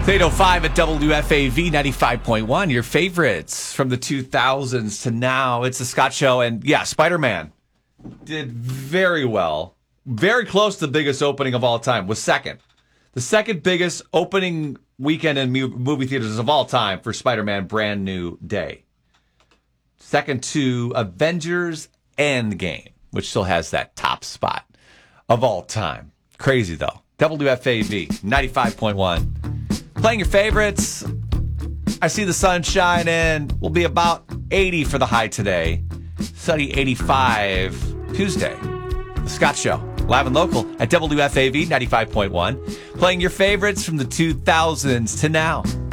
It's 8:05 at WFAV 95.1. Your favorites from the 2000s to now. It's the Scott Show. And yeah, Spider-Man did very well. Very close to the biggest opening of all time. Was second. The second biggest opening weekend in movie theaters of all time for Spider-Man Brand New Day. Second to Avengers Endgame, which still has that top spot of all time. Crazy, though. WFAV 95.1. Playing your favorites. I see the sun shining. We'll be about 80 for the high today. Sunny 85 Tuesday. The Scott Show. Live and local at WFAV 95.1. Playing your favorites from the 2000s to now.